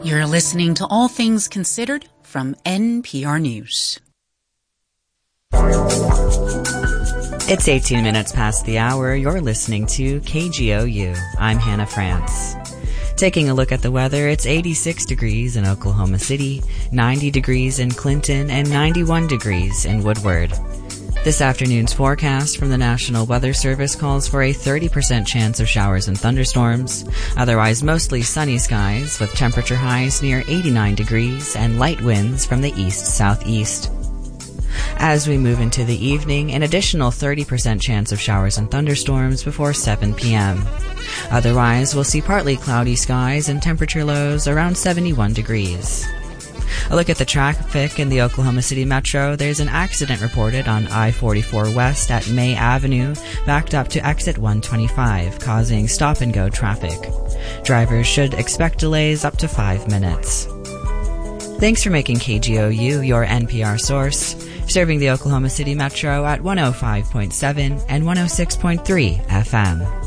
You're listening to All Things Considered from NPR News. It's 18 minutes past the hour. You're listening to KGOU. I'm Hannah France. Taking a look at the weather, it's 86 degrees in Oklahoma City, 90 degrees in Clinton, and 91 degrees in Woodward. This afternoon's forecast from the National Weather Service calls for a 30% chance of showers and thunderstorms. Otherwise, mostly sunny skies with temperature highs near 89 degrees and light winds from the east-southeast. As we move into the evening, an additional 30% chance of showers and thunderstorms before 7 p.m. Otherwise, we'll see partly cloudy skies and temperature lows around 71 degrees. A look at the traffic in the Oklahoma City Metro. There's an accident reported on I-44 West at May Avenue, backed up to exit 125, causing stop-and-go traffic. Drivers should expect delays up to 5 minutes. Thanks for making KGOU your NPR source, serving the Oklahoma City Metro at 105.7 and 106.3 FM.